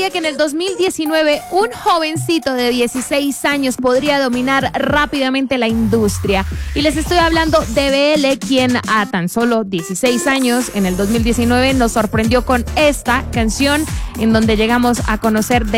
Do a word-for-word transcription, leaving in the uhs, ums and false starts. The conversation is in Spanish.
sabía que en el dos mil diecinueve un jovencito de dieciséis años podría dominar rápidamente la industria? Y les estoy hablando de B L, quien a tan solo dieciséis años, en el dos mil diecinueve, nos sorprendió con esta canción en donde llegamos a conocer de